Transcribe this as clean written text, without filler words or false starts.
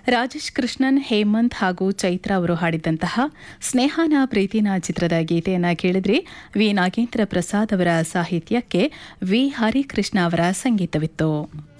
ರಾಜೇಶ್ ಕೃಷ್ಣನ್, ಹೇಮಂತ್ ಹಾಗೂ ಚೈತ್ರ ಅವರು ಹಾಡಿದಂತಹ ಸ್ನೇಹನ ಪ್ರೀತಿನ ಚಿತ್ರದ ಗೀತೆಯನ್ನು ಕೇಳಿದ್ರಿ. ವಿ ನಾಗೇಂದ್ರ ಪ್ರಸಾದ್ ಅವರ ಸಾಹಿತ್ಯಕ್ಕೆ ವಿ ಹರಿಕೃಷ್ಣ ಅವರ ಸಂಗೀತವಿತ್ತು.